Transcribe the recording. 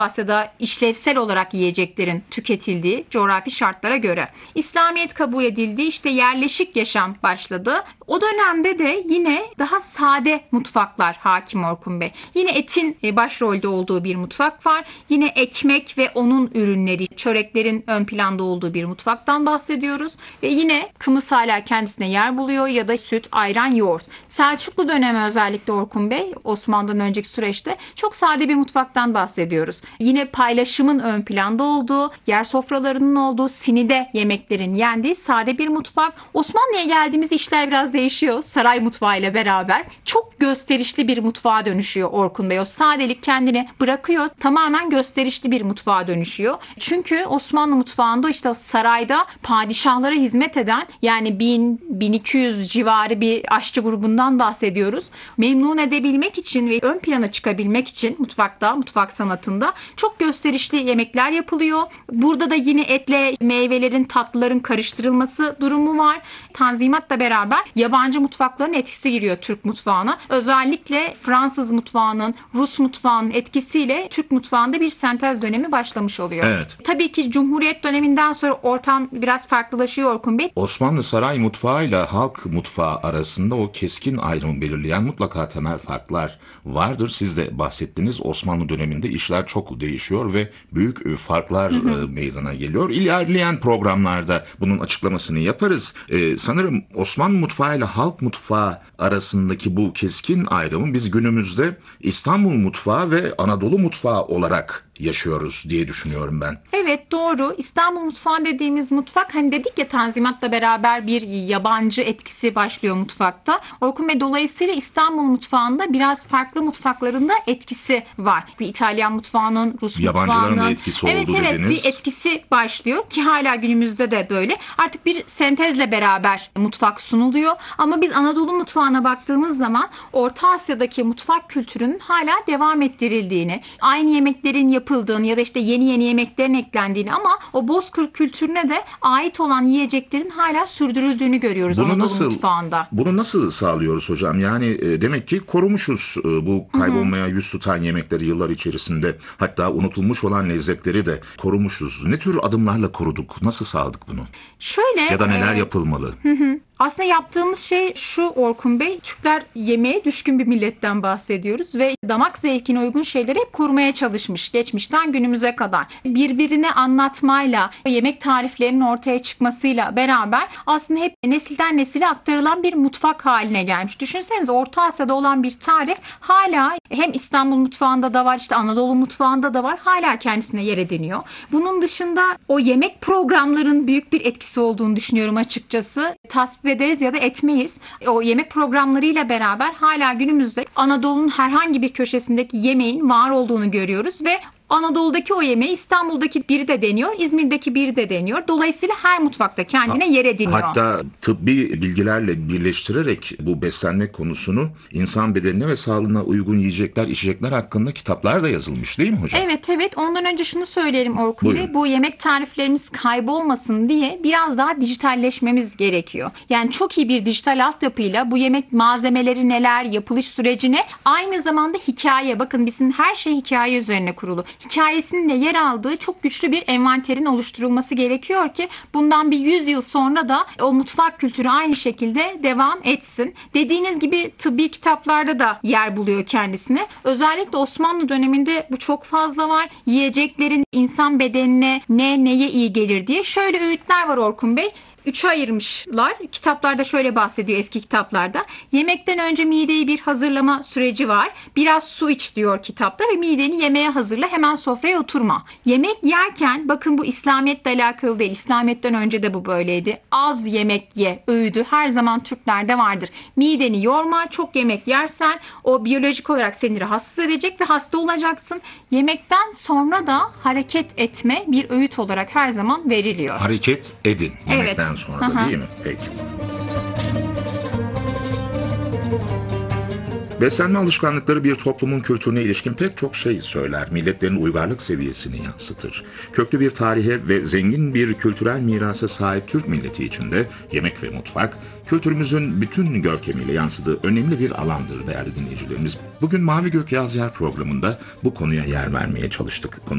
Asya'da işlevsel olarak yiyeceklerin tüketildiği coğrafi şartlara göre. İslamiyet kabul edildi, işte yerleşik yaşam başladı. O dönemde de yine daha sade mutfaklar hakim Orkun Bey. Yine etin başrolde olduğu bir mutfak var. Yine ekmek ve onun ürünleri, çöreklerin ön planda olduğu bir mutfaktan bahsediyoruz. Ve yine kımız hala kendisine yer buluyor ya da süt, ayran, yoğurt. Selçuklu dönemi özellikle Orkun Bey, Osmanlı'dan önceki süreçte çok sade bir mutfaktan bahsediyoruz. Yine paylaşımın ön planda olduğu, yer sofralarının olduğu, sinide yemeklerin yendiği sade bir mutfak. Osmanlı'ya geldiğimiz işler biraz değişiyor. Saray mutfağı ile beraber çok gösterişli bir mutfağa dönüşüyor Orkun Bey. O sadelik kendini bırakıyor. Tamamen gösterişli bir mutfağa dönüşüyor. Çünkü Osmanlı mutfağında işte sarayda padişahlara hizmet eden, yani 1000-1200 civarı bir aşçı grubundan bahsediyoruz. Memnun edebilmek için ve ön plana çıkabilmek için mutfakta, mutfak sanatında çok gösterişli yemekler yapılıyor. Burada da yine etle meyvelerin, tatlıların karıştırılması durumu var. Tanzimatla beraber yabancı mutfakların etkisi giriyor Türk mutfağına. Özellikle Fransız mutfağının, Rus mutfağının etkisiyle Türk mutfağında bir sentez dönemi başlamış oluyor. Evet. Tabii ki Cumhuriyet döneminden sonra ortam biraz farklılaşıyor Orkun Bey. Osmanlı saray mutfağıyla halk mutfağı arasında o keskin ayrımı belirleyen mutlaka temel farklar vardır. Siz de bahsettiniz, Osmanlı döneminde işler çok değişiyor ve büyük farklar meydana geliyor. İlerleyen programlarda bunun açıklamasını yaparız. Sanırım Osmanlı mutfağı ile halk mutfağı arasındaki bu keskin ayrımı biz günümüzde İstanbul mutfağı ve Anadolu mutfağı olarak yaşıyoruz diye düşünüyorum ben. Evet, doğru. İstanbul mutfağı dediğimiz mutfak, hani dedik ya, Tanzimat'la beraber bir yabancı etkisi başlıyor mutfakta. Orkun Bey, dolayısıyla İstanbul mutfağında biraz farklı mutfaklarında etkisi var. Bir İtalyan mutfağının, Rus Yabancıların mutfağının. da etkisi oldu dediniz. Evet, bir etkisi başlıyor ki hala günümüzde de böyle. Artık bir sentezle beraber mutfak sunuluyor. Ama biz Anadolu mutfağına baktığımız zaman Orta Asya'daki mutfak kültürünün hala devam ettirildiğini, aynı yemeklerin yapıldığını ya da işte yeni yemeklerin eklendiğini, ama o Bozkır kültürüne de ait olan yiyeceklerin hala sürdürüldüğünü görüyoruz Anadolu mutfağında. Bunu nasıl sağlıyoruz hocam? Yani demek ki korumuşuz bu kaybolmaya yüz tutan yemekleri yıllar içerisinde. Hatta unutulmuş olan lezzetleri de korumuşuz. Ne tür adımlarla koruduk? Nasıl sağladık bunu? Şöyle, Ya da neler yapılmalı? Aslında yaptığımız şey şu Orkun Bey, Türkler yemeğe düşkün bir milletten bahsediyoruz ve damak zevkine uygun şeyleri hep korumaya çalışmış geçmişten günümüze kadar. Birbirine anlatmayla, yemek tariflerinin ortaya çıkmasıyla beraber aslında hep nesilden nesile aktarılan bir mutfak haline gelmiş. Düşünsenize, Orta Asya'da olan bir tarif hala hem İstanbul mutfağında da var, işte Anadolu mutfağında da var, hala kendisine yer ediniyor. Bunun dışında o yemek programların büyük bir etkisi olduğunu düşünüyorum açıkçası. Tasvip ederiz ya da etmeyiz. O yemek programlarıyla beraber hala günümüzde Anadolu'nun herhangi bir köşesindeki yemeğin var olduğunu görüyoruz ve Anadolu'daki o yemeği İstanbul'daki biri de deniyor, İzmir'deki biri de deniyor. Dolayısıyla her mutfakta kendine yer ediniyor. Hatta tıbbi bilgilerle birleştirerek bu beslenme konusunu, insan bedenine ve sağlığına uygun yiyecekler, içecekler hakkında kitaplar da yazılmış değil mi hocam? Evet. Ondan önce şunu söyleyelim Orkun Bey. Bu yemek tariflerimiz kaybolmasın diye biraz daha dijitalleşmemiz gerekiyor. Yani çok iyi bir dijital altyapıyla bu yemek malzemeleri neler, yapılış sürecine, aynı zamanda hikaye. Bakın, bizim her şey hikaye üzerine kurulu. Hikayesinin de yer aldığı çok güçlü bir envanterin oluşturulması gerekiyor ki bundan bir 100 yıl sonra da o mutfak kültürü aynı şekilde devam etsin. Dediğiniz gibi tıbbi kitaplarda da yer buluyor kendisine. Özellikle Osmanlı döneminde bu çok fazla var. Yiyeceklerin insan bedenine neye iyi gelir diye şöyle öğütler var Orkun Bey. 3'e ayırmışlar. Kitaplarda şöyle bahsediyor, eski kitaplarda. Yemekten önce mideyi bir hazırlama süreci var. Biraz su iç diyor kitapta ve mideni yemeğe hazırla, hemen sofraya oturma. Yemek yerken, bakın bu İslamiyet'le alakalı değil, İslamiyet'ten önce de bu böyleydi. Az yemek ye öğüdü her zaman Türklerde vardır. Mideni yorma, çok yemek yersen o biyolojik olarak seni rahatsız edecek ve hasta olacaksın. Yemekten sonra da hareket etme bir öğüt olarak her zaman veriliyor. Hareket edin yemekten Evet. sonra da, değil mi? Peki. Beslenme alışkanlıkları bir toplumun kültürüne ilişkin pek çok şey söyler. Milletlerin uygarlık seviyesini yansıtır. Köklü bir tarihe ve zengin bir kültürel mirasa sahip Türk milleti içinde yemek ve mutfak, kültürümüzün bütün görkemiyle yansıdığı önemli bir alandır değerli dinleyicilerimiz. Bugün Mavi Gök Yaz Yer programında bu konuya yer vermeye çalıştık.